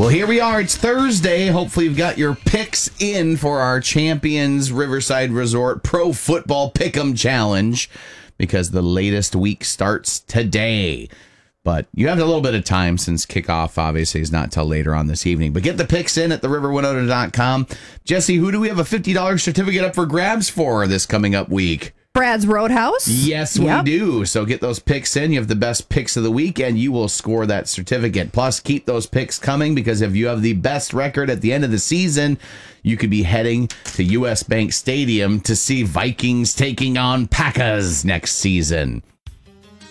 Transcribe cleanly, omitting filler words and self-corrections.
Well, here we are. It's Thursday. Hopefully you've got your picks in for our Champions Riverside Resort Pro Football Pick'em Challenge because the latest week starts today. But you have a little bit of time since kickoff, obviously, is not till later on this evening. But get the picks in at theriverwinona.com. Jesse, who do we have a $50 certificate up for grabs for this coming up week? Brad's Roadhouse? Yes, we do. So get those picks in. You have the best picks of the week, and you will score that certificate. Plus, keep those picks coming because if you have the best record at the end of the season, you could be heading to U.S. Bank Stadium to see Vikings taking on Packers next season.